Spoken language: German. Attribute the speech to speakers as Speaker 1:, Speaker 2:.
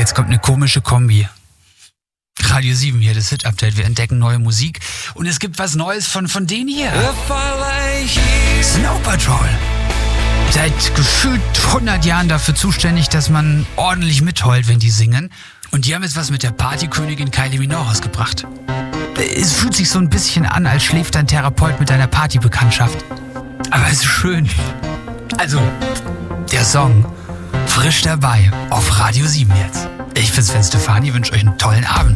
Speaker 1: Jetzt kommt eine komische Kombi. Radio 7 hier, das Hit-Update. Wir entdecken neue Musik. Und es gibt was Neues von denen hier. Snow Patrol. Seit gefühlt 100 Jahren dafür zuständig, dass man ordentlich mitheult, wenn die singen. Und die haben jetzt was mit der Partykönigin Kylie Minogue rausgebracht. Es fühlt sich so ein bisschen an, als schläft dein Therapeut mit deiner Partybekanntschaft. Aber es ist schön. Also, der Song frisch dabei auf Radio 7 jetzt. Ich bin's, Sven Stefani, wünsche euch einen tollen Abend.